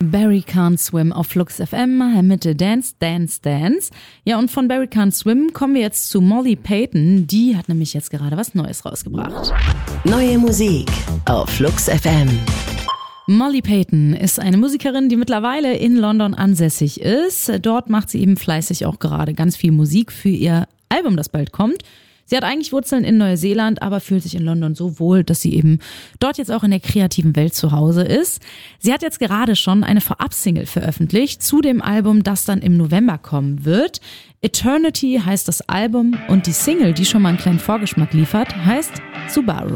Barry Can't Swim auf Flux FM mit Dance, Dance, Dance. Ja, und von Barry Can't Swim kommen wir jetzt zu Molly Payton. Die hat nämlich jetzt gerade was Neues rausgebracht. Neue Musik auf Flux FM. Molly Payton ist eine Musikerin, die mittlerweile in London ansässig ist. Dort macht sie eben fleißig auch gerade ganz viel Musik für ihr Album, das bald kommt. Sie hat eigentlich Wurzeln in Neuseeland, aber fühlt sich in London so wohl, dass sie eben dort jetzt auch in der kreativen Welt zu Hause ist. Sie hat jetzt gerade schon eine Vorab-Single veröffentlicht zu dem Album, das dann im November kommen wird. Eternity heißt das Album und die Single, die schon mal einen kleinen Vorgeschmack liefert, heißt Subaru.